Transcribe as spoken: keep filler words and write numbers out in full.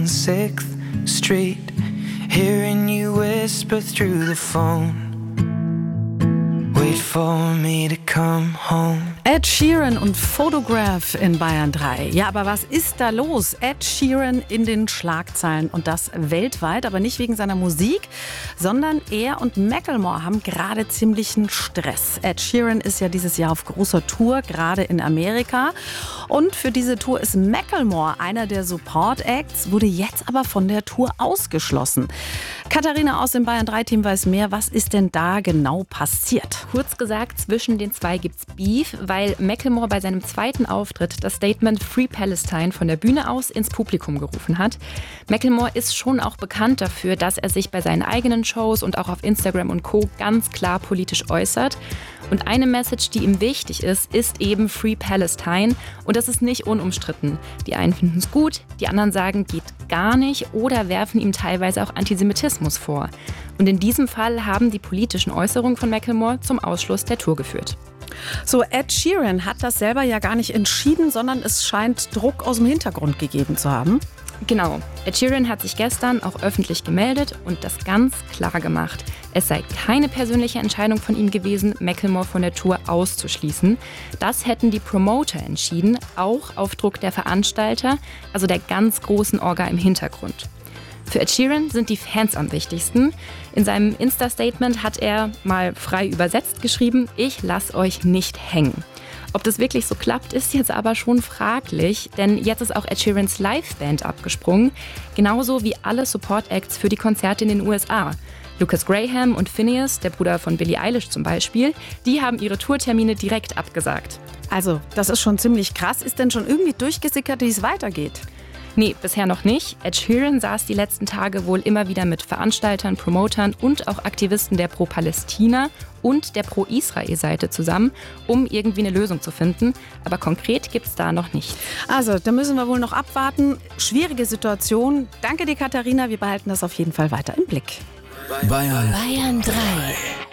sixth Street, hearing you whisper through the phone. Wait for me to come home. Ed Sheeran und Photograph in Bayern drei. Ja, aber was ist da los? Ed Sheeran in den Schlagzeilen und das weltweit, aber nicht wegen seiner Musik, sondern er und Macklemore haben gerade ziemlichen Stress. Ed Sheeran ist ja dieses Jahr auf großer Tour, gerade in Amerika. Und für diese Tour ist Macklemore, einer der Support-Acts, wurde jetzt aber von der Tour ausgeschlossen. Katharina aus dem Bayern drei Team weiß mehr. Was ist denn da genau passiert? Kurz gesagt, zwischen den zwei gibt's Beef, weil Macklemore bei seinem zweiten Auftritt das Statement Free Palestine von der Bühne aus ins Publikum gerufen hat. Macklemore ist schon auch bekannt dafür, dass er sich bei seinen eigenen Shows und auch auf Instagram und Co. ganz klar politisch äußert. Und eine Message, die ihm wichtig ist, ist eben Free Palestine. Und das ist nicht unumstritten. Die einen finden es gut, die anderen sagen, geht gar nicht oder werfen ihm teilweise auch Antisemitismus vor. Und in diesem Fall haben die politischen Äußerungen von Macklemore zum Ausschluss der Tour geführt. So, Ed Sheeran hat das selber ja gar nicht entschieden, sondern es scheint Druck aus dem Hintergrund gegeben zu haben. Genau. Ed Sheeran hat sich gestern auch öffentlich gemeldet und das ganz klar gemacht. Es sei keine persönliche Entscheidung von ihm gewesen, Macklemore von der Tour auszuschließen. Das hätten die Promoter entschieden, auch auf Druck der Veranstalter, also der ganz großen Orga im Hintergrund. Für Ed Sheeran sind die Fans am wichtigsten. In seinem Insta-Statement hat er mal frei übersetzt geschrieben, ich lass euch nicht hängen. Ob das wirklich so klappt, ist jetzt aber schon fraglich, denn jetzt ist auch Ed Sheerans Liveband abgesprungen, genauso wie alle Support-Acts für die Konzerte in den U S A. Lucas Graham und Phineas, der Bruder von Billie Eilish zum Beispiel, die haben ihre Tourtermine direkt abgesagt. Also, das ist schon ziemlich krass. Ist denn schon irgendwie durchgesickert, wie es weitergeht? Nee, bisher noch nicht. Ed Sheeran saß die letzten Tage wohl immer wieder mit Veranstaltern, Promotern und auch Aktivisten der Pro-Palästina- und der Pro-Israel-Seite zusammen, um irgendwie eine Lösung zu finden. Aber konkret gibt's da noch nichts. Also, da müssen wir wohl noch abwarten. Schwierige Situation. Danke dir, Katharina. Wir behalten das auf jeden Fall weiter im Blick. Bayern. Bayern drei.